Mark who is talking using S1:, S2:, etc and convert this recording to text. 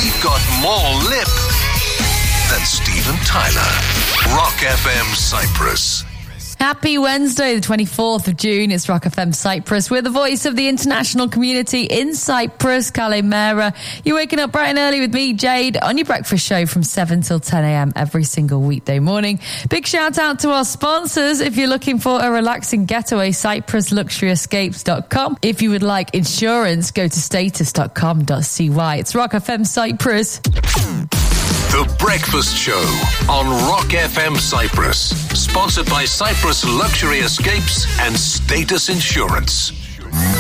S1: we've got more lip than Steven Tyler. Rock FM Cyprus.
S2: Happy Wednesday, the 24th of June. It's Rock FM Cyprus. We're the voice of the international community in Cyprus, Kalimera. You're waking up bright and early with me, Jade, on your breakfast show from 7 till 10 a.m. every single weekday morning. Big shout out to our sponsors. If you're looking for a relaxing getaway, cyprusluxuryescapes.com. If you would like insurance, go to status.com.cy. It's Rock FM Cyprus.
S1: The Breakfast Show on Rock FM Cyprus. Sponsored by Cyprus Luxury Escapes and Status Insurance.